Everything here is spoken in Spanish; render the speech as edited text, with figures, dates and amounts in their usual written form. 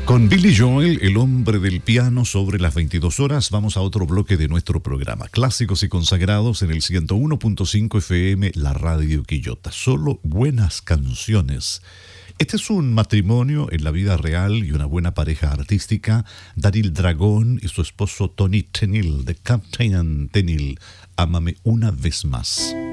Con Billy Joel, el hombre del piano, sobre las 22 horas, vamos a otro bloque de nuestro programa. Clásicos y consagrados en el 101.5 FM, la radio Quillota. Solo buenas canciones. Este es un matrimonio en la vida real y una buena pareja artística. Daryl Dragón y su esposo Tony Tennille, de Captain Tennille. Ámame una vez más.